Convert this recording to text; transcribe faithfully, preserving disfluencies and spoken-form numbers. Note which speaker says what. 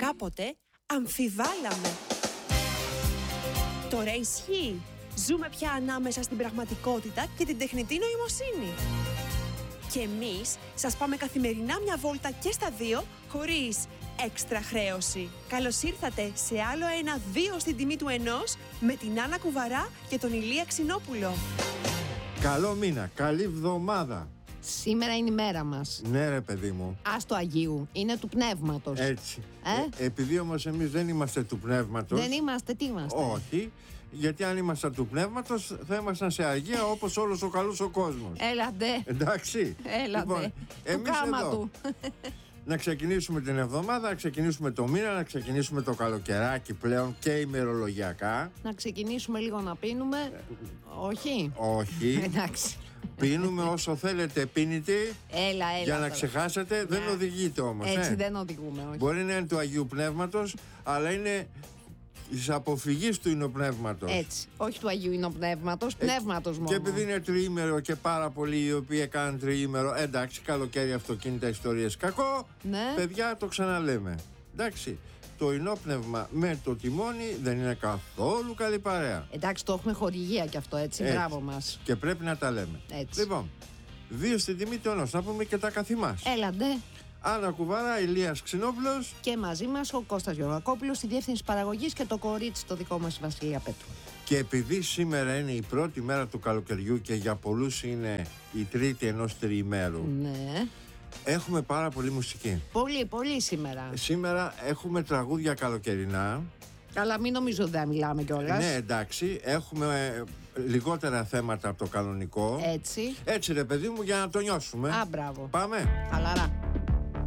Speaker 1: κάποτε αμφιβάλαμε. Τώρα ισχύει. Ζούμε πια ανάμεσα στην πραγματικότητα και την τεχνητή νοημοσύνη. Και εμείς σας πάμε καθημερινά μια βόλτα και στα δύο, χωρίς έξτρα χρέωση. Καλώς ήρθατε σε άλλο ένα δύο στην τιμή του ενός, με την Άννα Κουβαρά και τον Ηλία Ξινόπουλο.
Speaker 2: Καλό μήνα, καλή εβδομάδα.
Speaker 3: Σήμερα είναι η μέρα μας.
Speaker 2: Ναι ρε παιδί μου.
Speaker 3: Ας του Αγίου, είναι του πνεύματος.
Speaker 2: Έτσι.
Speaker 3: Ε?
Speaker 2: Ε, επειδή όμως εμείς δεν είμαστε του πνεύματος.
Speaker 3: Δεν είμαστε, τι είμαστε?
Speaker 2: Όχι. Γιατί αν ήμασταν του πνεύματος θα ήμασταν σε αργία όπως όλος ο καλός ο κόσμος.
Speaker 3: Έλατε.
Speaker 2: Εντάξει.
Speaker 3: Έλατε.
Speaker 2: Λοιπόν, εμείς εδώ
Speaker 3: του.
Speaker 2: να ξεκινήσουμε την εβδομάδα, να ξεκινήσουμε το μήνα, να ξεκινήσουμε το καλοκαιράκι πλέον και ημερολογιακά.
Speaker 3: Να ξεκινήσουμε λίγο να πίνουμε. Όχι.
Speaker 2: Όχι.
Speaker 3: Εντάξει.
Speaker 2: Πίνουμε όσο θέλετε, πίνετε.
Speaker 3: Έλα, έλα.
Speaker 2: Για να
Speaker 3: τώρα.
Speaker 2: ξεχάσετε,
Speaker 3: Ναι.
Speaker 2: δεν οδηγείτε όμως.
Speaker 3: Έτσι
Speaker 2: ε.
Speaker 3: δεν οδηγούμε, όχι.
Speaker 2: Μπορεί να είναι του Αγίου Πνεύματος, αλλά είναι της αποφυγής του υνοπνεύματος.
Speaker 3: Έτσι. Όχι του Αγίου Ινοπνεύματος, πνεύματος μόνο.
Speaker 2: Και επειδή είναι τριήμερο και πάρα πολλοί οι οποίοι έκαναν τριήμερο, εντάξει, καλοκαίρι, αυτοκίνητα, ιστορίες, κακό.
Speaker 3: Ναι.
Speaker 2: Παιδιά, το ξαναλέμε. Εντάξει, το υνόπνευμα με το τιμόνι δεν είναι καθόλου καλή παρέα.
Speaker 3: Εντάξει, το έχουμε χορηγία κι αυτό, έτσι.
Speaker 2: Έτσι.
Speaker 3: Μπράβο μας.
Speaker 2: Και πρέπει να τα λέμε.
Speaker 3: Έτσι.
Speaker 2: Λοιπόν, δύο στην τιμή του ενός, να πούμε και τα καθημάς.
Speaker 3: Έλαντε.
Speaker 2: Άννα Κουβαρά, Ηλίας Ξινόπουλος.
Speaker 3: Και μαζί μας ο Κώστας Γεωργακόπουλος στη διεύθυνση παραγωγής και το κορίτσι το δικό μας, η Βασιλεία Πέτρου.
Speaker 2: Και επειδή σήμερα είναι η πρώτη μέρα του καλοκαιριού και για πολλούς είναι η τρίτη ενός τριημέρου,
Speaker 3: Ναι.
Speaker 2: έχουμε πάρα πολύ μουσική.
Speaker 3: Πολύ, πολύ σήμερα.
Speaker 2: Σήμερα έχουμε τραγούδια καλοκαιρινά.
Speaker 3: Αλλά μην νομίζω δεν μιλάμε κιόλας.
Speaker 2: Ναι, εντάξει, έχουμε ε, λιγότερα θέματα από το κανονικό.
Speaker 3: Έτσι.
Speaker 2: Έτσι ρε παιδί μου, για να το νιώσουμε.
Speaker 3: Α, μπράβο.
Speaker 2: Πάμε.
Speaker 3: Χαλαρά.